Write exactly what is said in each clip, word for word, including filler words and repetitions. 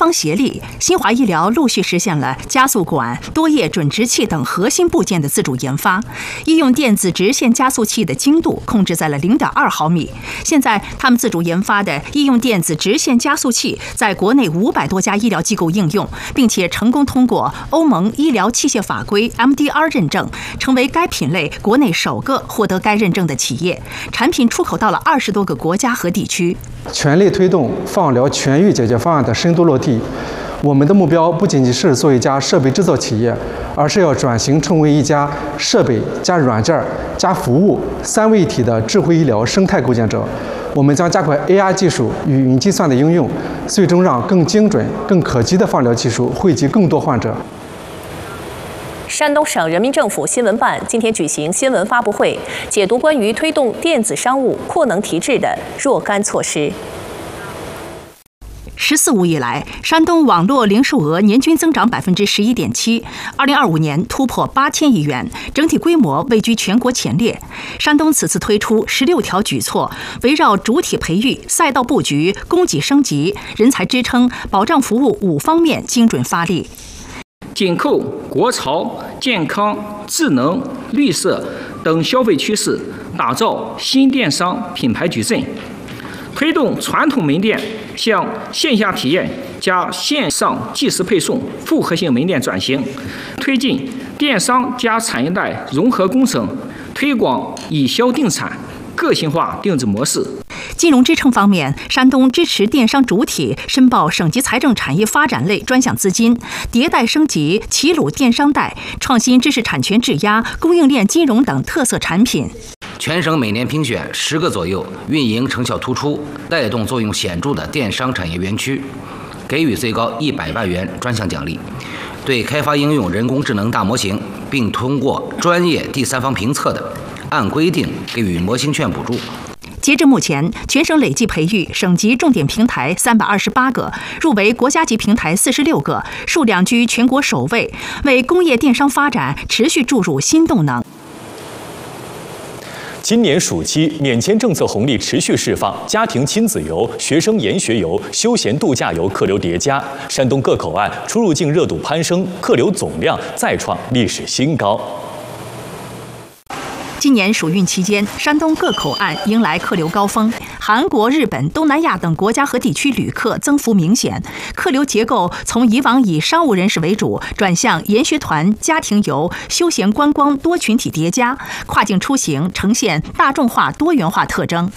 方协力，新华医疗陆续实现了加速管、多叶准直器等核心部件的自主研发，医用电子直线加速器的精度控制在了零点二毫米。现在，他们自主研发的医用电子直线加速器在国内五百多家医疗机构应用，并且成功通过欧盟医疗器械法规 M D R 认证，成为该品类国内首个获得该认证的企业。产品出口到了二十多个国家和地区。 全力推动放疗全域解决方案的深度落地。我们的目标不仅仅是做一家设备制造企业，而是要转型成为一家设备加软件加服务三位一体的智慧医疗生态构建者。我们将加快 A I 技术与云计算的应用，最终让更精准、更可及的放疗技术惠及更多患者。 山东省人民政府新闻办今天举行新闻发布会，解读关于推动电子商务扩能提质的若干措施。 “十四五”以来，山东网络零售额年均增长百分之十一点七，二零二五年突破八千亿元，整体规模位居全国前列。山东此次推出十六条举措，围绕主体培育、赛道布局、供给升级、人才支撑、保障服务五方面精准发力。 紧扣国潮、健康、智能、绿色等消费趋势，打造新电商品牌矩阵，推动传统门店向线下体验加线上即时配送复合性门店转型，推进电商加产业带融合工程，推广以销定产、个性化定制模式。 金融支撑方面，山东支持电商主体申报省级财政产业发展类专项资金，迭代升级齐鲁电商带，创新知识产权质押、供应链金融等特色产品。 全省每年评选十个左右运营成效突出、带动作用显著的电商产业园区，给予最高一百万元专项奖励。对开发应用人工智能大模型，并通过专业第三方评测的，按规定给予模型券补助。 截至目前，全省累计培育省级重点平台三百二十八个，入围国家级平台四十六个，数量居全国首位，为工业电商发展持续注入新动能。 今年暑期免签政策红利持续释放，家庭亲子游、学生研学游、休闲度假游客流叠加，山东各口岸出入境热度攀升，客流总量再创历史新高。 今年暑运期间，山东各口岸迎来客流高峰，韩国、日本、东南亚等国家和地区旅客增幅明显，客流结构从以往以商务人士为主，转向研学团、家庭游、休闲观光多群体叠加，跨境出行呈现大众化、多元化特征。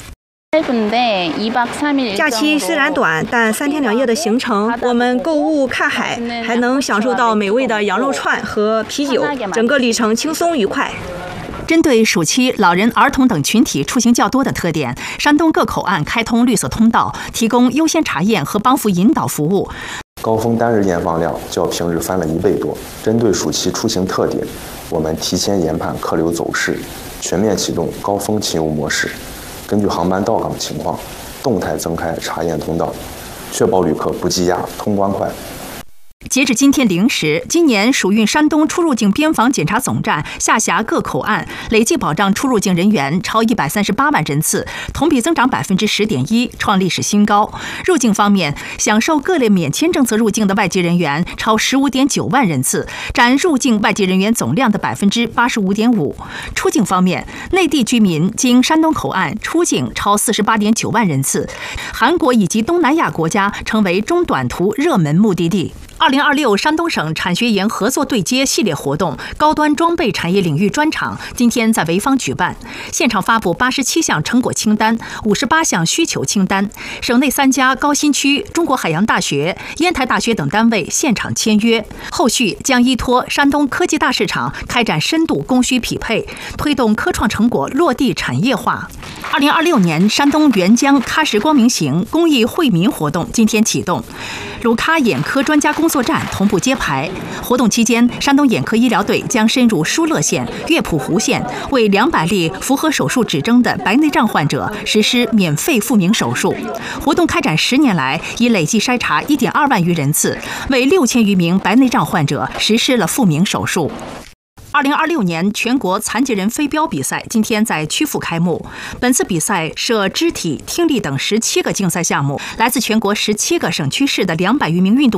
假期虽然短，但三天两夜的行程，我们购物、看海，还能享受到美味的羊肉串和啤酒，整个旅程轻松愉快。 针对暑期老人、儿童等群体出行较多的特点，山东各口岸开通绿色通道，提供优先查验和帮扶引导服务。 高峰单日验放量较平日翻了一倍多。针对暑期出行特点，我们提前研判客流走势，全面启动高峰勤务模式，根据航班到港情况，动态增开查验通道，确保旅客不积压、通关快。 截至今天零时，今年暑运山东出入境边防检查总站下辖各口岸累计保障出入境人员超一百三十八万人次，同比增长百分之十点一，创历史新高。入境方面，享受各类免签政策入境的外籍人员超十五点九万人次，占入境外籍人员总量的百分之八十五点五。出境方面，内地居民经山东口岸出境超四十八点九万人次，韩国以及东南亚国家成为中短途热门目的地。二零二六山东省产学研合作对接系列活动高端装备产业领域专场今天在潍坊举办，现场发布八十七项成果清单、五十八项需求清单。省内三家高新区、中国海洋大学、烟台大学等单位现场签约，后续将依托山东科技大市场开展深度供需匹配，推动科创成果落地产业化。二零二六年山东沅江喀什光明行公益惠民活动今天启动，鲁喀眼科专家工作站同步揭牌。活动期间，山东眼科医疗队将深入疏勒县、乐浦湖县，为两百例符合手术指征的白内障患者实施免费复明手术。活动开展十年来，已累计筛查一点二万余人次，为六千余名白内障患者实施了复明手术。二零二六年全国残疾人飞镖比赛今天在曲阜开幕。本次比赛设肢体、听力等十七个竞赛项目，来自全国十七个省区市的两百余名运动